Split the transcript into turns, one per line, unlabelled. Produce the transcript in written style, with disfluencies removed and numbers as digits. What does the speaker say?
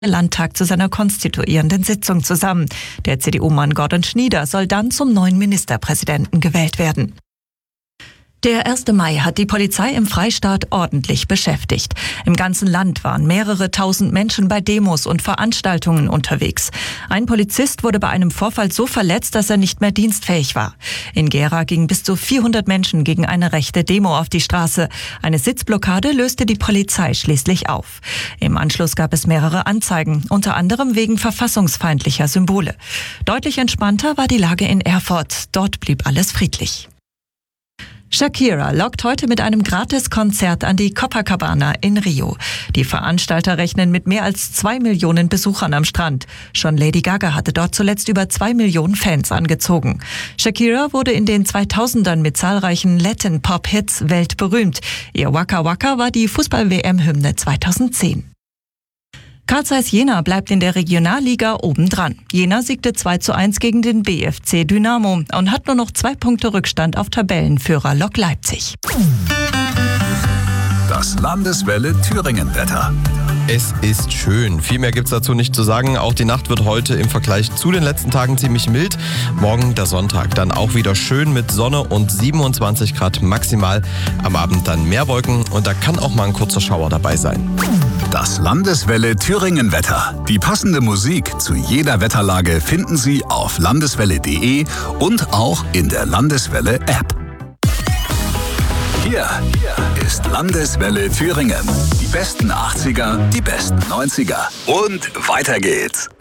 Landtag zu seiner konstituierenden Sitzung zusammen. Der CDU-Mann Gordon Schnieder soll dann zum neuen Ministerpräsidenten gewählt werden. Der 1. Mai hat die Polizei im Freistaat ordentlich beschäftigt. Im ganzen Land waren mehrere tausend Menschen bei Demos und Veranstaltungen unterwegs. Ein Polizist wurde bei einem Vorfall so verletzt, dass er nicht mehr dienstfähig war. In Gera gingen bis zu 400 Menschen gegen eine rechte Demo auf die Straße. Eine Sitzblockade löste die Polizei schließlich auf. Im Anschluss gab es mehrere Anzeigen, unter anderem wegen verfassungsfeindlicher Symbole. Deutlich entspannter war die Lage in Erfurt. Dort blieb alles friedlich. Shakira lockt heute mit einem Gratiskonzert an die Copacabana in Rio. Die Veranstalter rechnen mit mehr als 2 Millionen Besuchern am Strand. Schon Lady Gaga hatte dort zuletzt über 2 Millionen Fans angezogen. Shakira wurde in den 2000ern mit zahlreichen Latin-Pop-Hits weltberühmt. Ihr Waka Waka war die Fußball-WM-Hymne 2010. Carl Zeiss Jena bleibt in der Regionalliga obendran. Jena siegte 2:1 gegen den BFC Dynamo und hat nur noch 2 Punkte Rückstand auf Tabellenführer Lok Leipzig.
Das Landeswelle Thüringen-Wetter.
Es ist schön. Viel mehr gibt's dazu nicht zu sagen. Auch die Nacht wird heute im Vergleich zu den letzten Tagen ziemlich mild. Morgen der Sonntag dann auch wieder schön mit Sonne und 27 Grad maximal. Am Abend dann mehr Wolken und da kann auch mal ein kurzer Schauer dabei sein.
Das Landeswelle Thüringen-Wetter. Die passende Musik zu jeder Wetterlage finden Sie auf landeswelle.de und auch in der Landeswelle-App. Hier ist Landeswelle Thüringen. Die besten 80er, die besten 90er. Und weiter geht's.